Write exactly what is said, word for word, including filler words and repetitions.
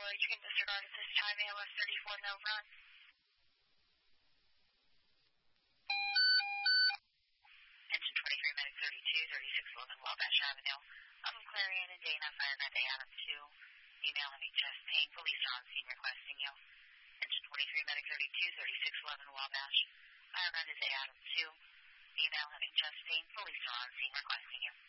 storage. You can disregard at this time. A L S thirty-four, no run. Engine twenty-three, medic thirty-two, thirty-six eleven, Wabash Avenue. I'm Clarion and Dana, Fire Ground A Adam two. Email having chest pain. Police are on scene requesting you. Engine twenty-three, medic thirty-two, thirty-six eleven, Wabash. Fire Ground is A Adam two. Email having chest pain. Police are on scene requesting you.